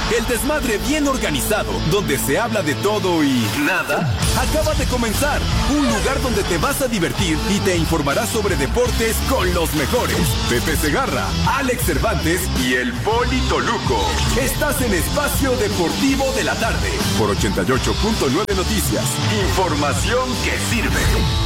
El desmadre bien organizado, donde se habla de todo y nada, acaba de comenzar. Un lugar donde te vas a divertir y te informarás sobre deportes con los mejores. Pepe Segarra, Alex Cervantes y el Poli Toluco. Estás en Espacio Deportivo de la Tarde por 88.9 Noticias. Información que sirve.